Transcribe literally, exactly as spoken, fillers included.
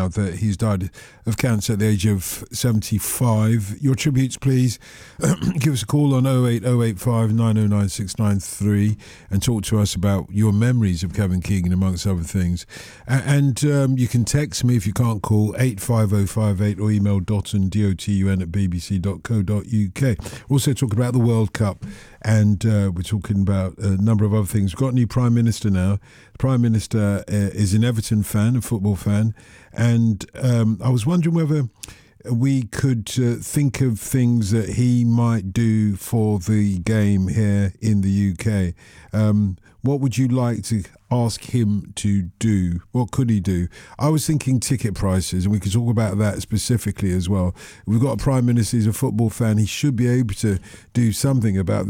now that he's died of cancer at the age of seventy-five. Your tributes, please. Give us a call on oh eight oh eight five nine oh nine six nine three and talk to us about your memories of Kevin Keegan, amongst other things. And um, you can text me if you can't call, eight five oh five eight, or email dotun, D O T U N, at b b c dot co dot u k. We're also talking about the World Cup, and uh, we're talking about a number of other things. We've got a new Prime Minister now. The Prime Minister uh, is an Everton fan, a football fan, and um, I was wondering whether we could uh, think of things that he might do for the game here in the U K. Um, what would you like to ask him to do? What could he do? I was thinking ticket prices, and we could talk about that specifically as well. We've got a Prime Minister, he's a football fan. He should be able to do something about